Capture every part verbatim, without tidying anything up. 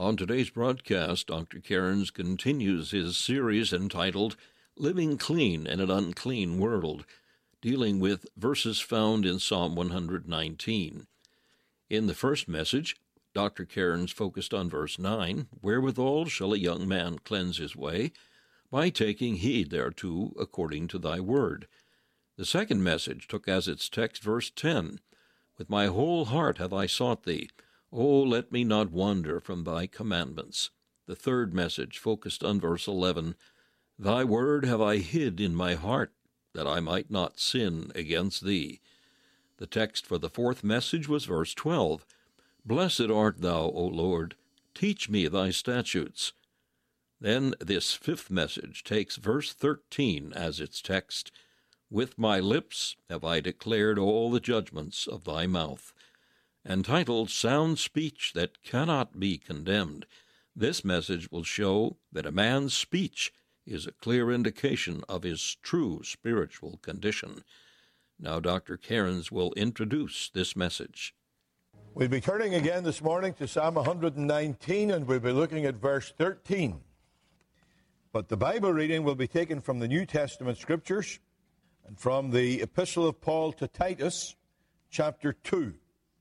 On today's broadcast, Doctor Cairns continues his series entitled Living Clean in an Unclean World, dealing with verses found in Psalm one hundred nineteen. In the first message, Doctor Cairns focused on verse nine, Wherewithal shall a young man cleanse his way? By taking heed thereto according to thy word. The second message took as its text verse ten, With my whole heart have I sought thee. O let me not wander from thy commandments. The third message focused on verse eleven, Thy word have I hid in my heart, that I might not sin against thee. The text for the fourth message was verse twelve, Blessed art thou, O Lord, teach me thy statutes. Then this fifth message takes verse thirteen as its text, With my lips have I declared all the judgments of thy mouth. Entitled Sound Speech That Cannot Be Condemned, this message will show that a man's speech is a clear indication of his true spiritual condition. Now Doctor Cairns will introduce this message. We'll be turning again this morning to Psalm one hundred nineteen, and we'll be looking at verse thirteen. But the Bible reading will be taken from the New Testament Scriptures and from the Epistle of Paul to Titus, chapter two.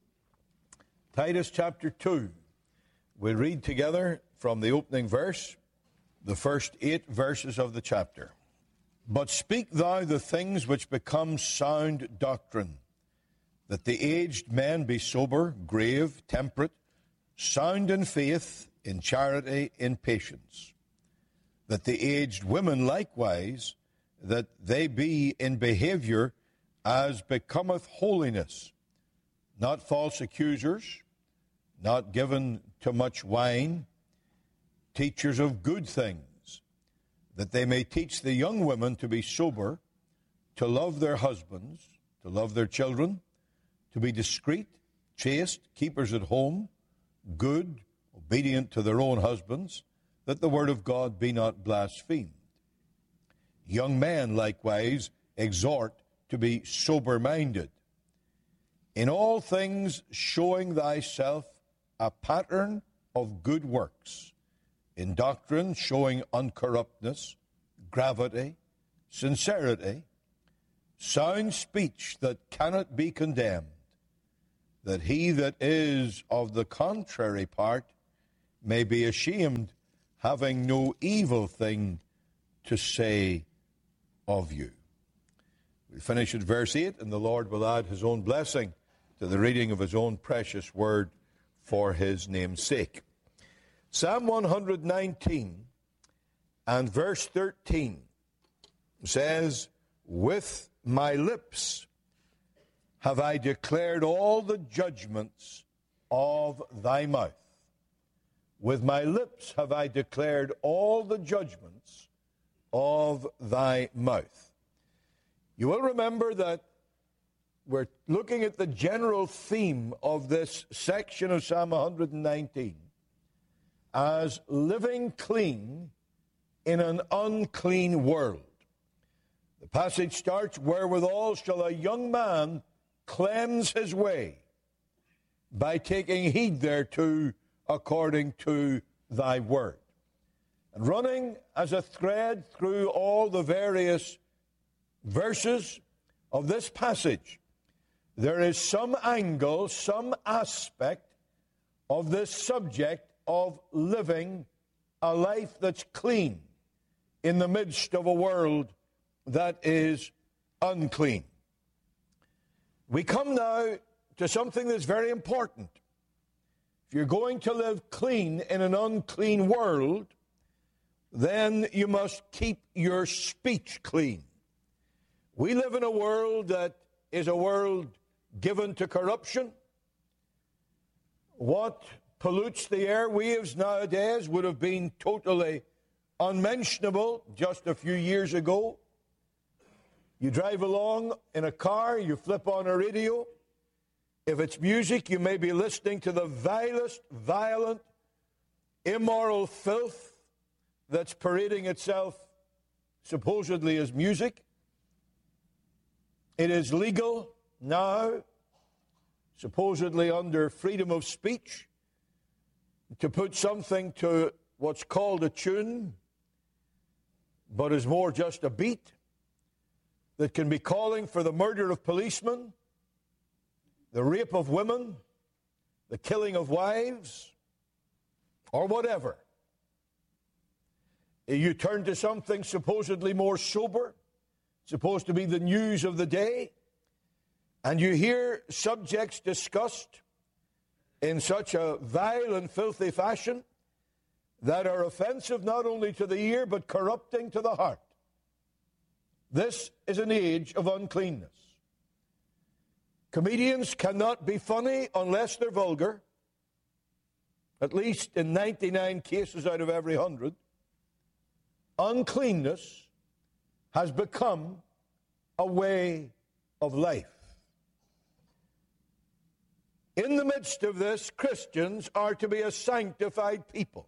Titus chapter two. We'll read together from the opening verse, the first eight verses of the chapter. But speak thou the things which become sound doctrine, that the aged men be sober, grave, temperate, sound in faith, in charity, in patience. That the aged women likewise, that they be in behavior as becometh holiness, not false accusers, not given to much wine, teachers of good things, that they may teach the young women to be sober, to love their husbands, to love their children, to be discreet, chaste, keepers at home, good, obedient to their own husbands, that the word of God be not blasphemed. Young men likewise exhort to be sober-minded, in all things showing thyself a pattern of good works, in doctrine showing uncorruptness, gravity, sincerity, sound speech that cannot be condemned, that he that is of the contrary part may be ashamed, having no evil thing to say of you. We finish at verse eight, and the Lord will add his own blessing to the reading of his own precious word for his name's sake. Psalm one hundred nineteen and verse thirteen says, With my lips have I declared all the judgments of thy mouth. With my lips have I declared all the judgments of thy mouth. You will remember that we're looking at the general theme of this section of Psalm one hundred nineteen as living clean in an unclean world. The passage starts, Wherewithal shall a young man cleanse his way, by taking heed thereto according to thy word. And running as a thread through all the various verses of this passage, there is some angle, some aspect of this subject of living a life that's clean in the midst of a world that is unclean. We come now to something that's very important. If you're going to live clean in an unclean world, then you must keep your speech clean. We live in a world that is a world given to corruption. What pollutes the airwaves nowadays would have been totally unmentionable just a few years ago. You drive along in a car, you flip on a radio. If it's music, you may be listening to the vilest, violent, immoral filth that's parading itself supposedly as music. It is legal now, supposedly under freedom of speech. to put something to what's called a tune, but is more just a beat, that can be calling for the murder of policemen, the rape of women, the killing of wives, or whatever. You turn to something supposedly more sober, supposed to be the news of the day, and you hear subjects discussed in such a vile and filthy fashion that are offensive not only to the ear but corrupting to the heart. This is an age of uncleanness. Comedians cannot be funny unless they're vulgar, at least in ninety-nine cases out of every hundred. Uncleanness has become a way of life. In the midst of this, Christians are to be a sanctified people,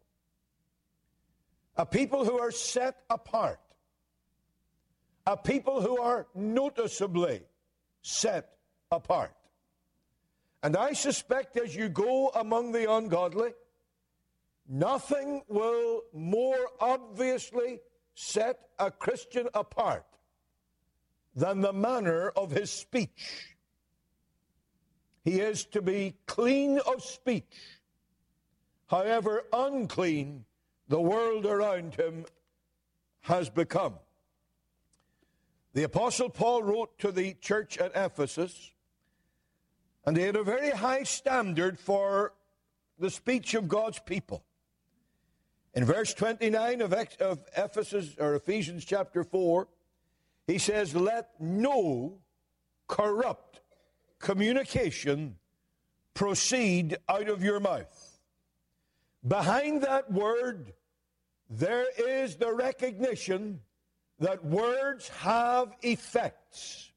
a people who are set apart, a people who are noticeably set apart. And I suspect as you go among the ungodly, nothing will more obviously set a Christian apart than the manner of his speech. He is to be clean of speech, however unclean the world around him has become. The Apostle Paul wrote to the church at Ephesus, and he had a very high standard for the speech of God's people. In verse twenty-nine of Ephesus, or Ephesians chapter four, he says, "Let no corrupt communication proceed out of your mouth." Behind that word, there is the recognition that words have effects.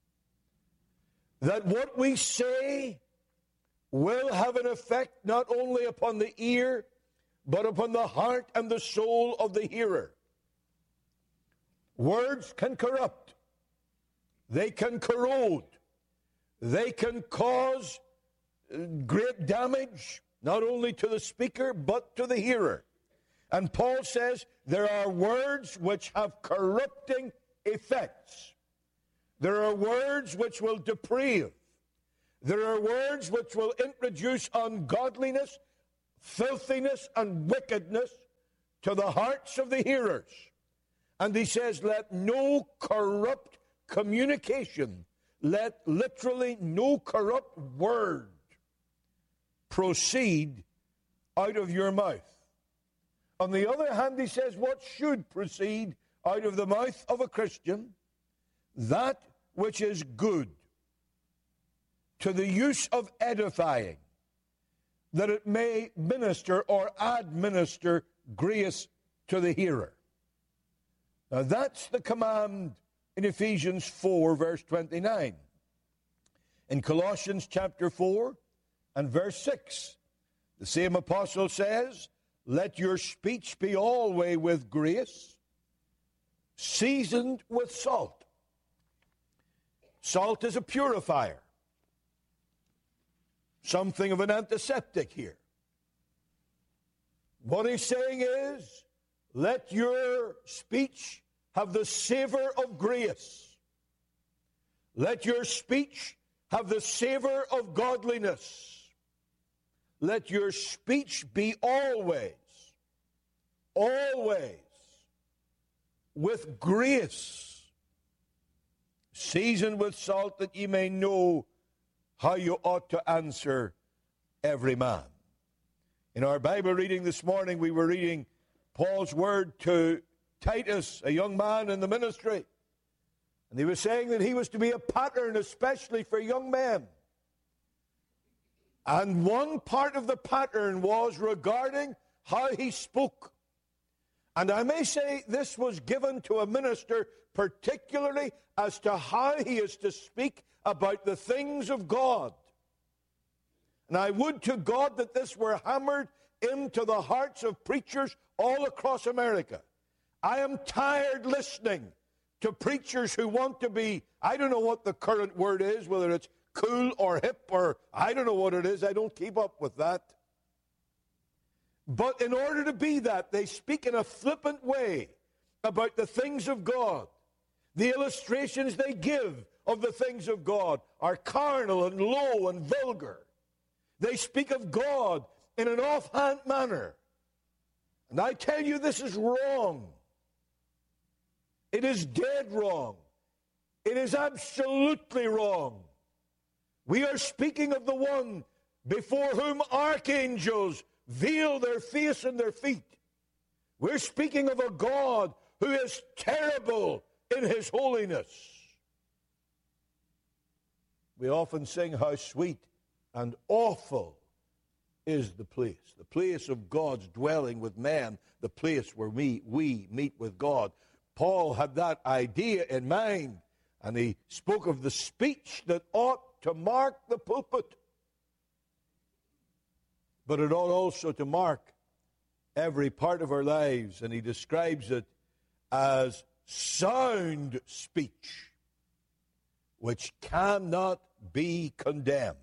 That what we say will have an effect not only upon the ear, but upon the heart and the soul of the hearer. Words can corrupt. They can corrode. They can cause great damage, not only to the speaker, but to the hearer. And Paul says there are words which have corrupting effects. There are words which will deprave. There are words which will introduce ungodliness, filthiness, and wickedness to the hearts of the hearers. And he says, let no corrupt communication, let literally no corrupt word proceed out of your mouth. On the other hand, he says, what should proceed out of the mouth of a Christian? That which is good, to the use of edifying, that it may minister or administer grace to the hearer. Now that's the command in Ephesians four, verse twenty-nine. In Colossians chapter four and verse six, the same apostle says, let your speech be always with grace, seasoned with salt. Salt is a purifier. Something of an antiseptic here. What he's saying is, let your speech have the savor of grace. Let your speech have the savor of godliness. Let your speech be always, always with grace, seasoned with salt, that ye may know how you ought to answer every man. In our Bible reading this morning, we were reading Paul's word to Titus, a young man in the ministry. And he was saying that he was to be a pattern, especially for young men. And one part of the pattern was regarding how he spoke. And I may say this was given to a minister particularly as to how he is to speak about the things of God. And I would to God that this were hammered into the hearts of preachers all across America. I am tired listening to preachers who want to be, I don't know what the current word is, whether it's cool or hip or I don't know what it is. I don't keep up with that. But in order to be that, they speak in a flippant way about the things of God. The illustrations they give of the things of God are carnal and low and vulgar. They speak of God in an offhand manner. And I tell you, this is wrong. It is dead wrong. It is absolutely wrong. We are speaking of the one before whom archangels veil their face and their feet. We're speaking of a God who is terrible in his holiness. We often sing how sweet and awful is the place, the place of God's dwelling with man, the place where we, we meet with God. Paul had that idea in mind, and he spoke of the speech that ought to mark the pulpit. But it ought also to mark every part of our lives, and he describes it as sound speech, which cannot be condemned.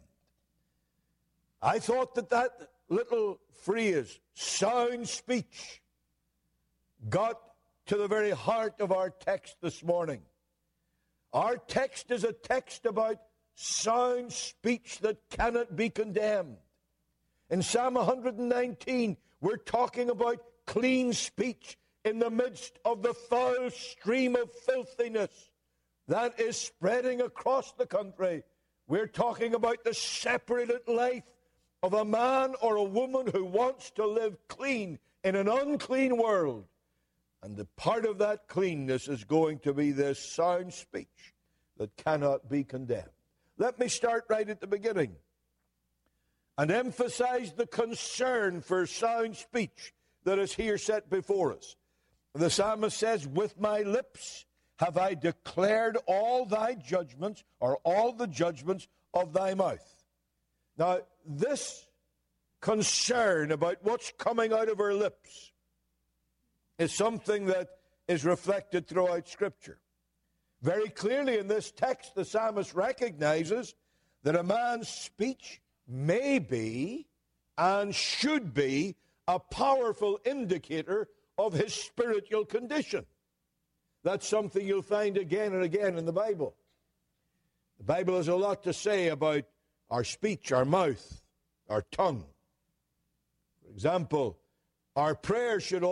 I thought that that little phrase, sound speech, got to the very heart of our text this morning. Our text is a text about sound speech that cannot be condemned. In Psalm one nineteen, we're talking about clean speech in the midst of the foul stream of filthiness that is spreading across the country. We're talking about the separated life of a man or a woman who wants to live clean in an unclean world. And the part of that cleanness is going to be this sound speech that cannot be condemned. Let me start right at the beginning and emphasize the concern for sound speech that is here set before us. The psalmist says, with my lips have I declared all thy judgments, or all the judgments of thy mouth. Now, this concern about what's coming out of our lips is something that is reflected throughout Scripture. Very clearly in this text, the psalmist recognizes that a man's speech may be and should be a powerful indicator of his spiritual condition. That's something you'll find again and again in the Bible. The Bible has a lot to say about our speech, our mouth, our tongue. For example, our prayer should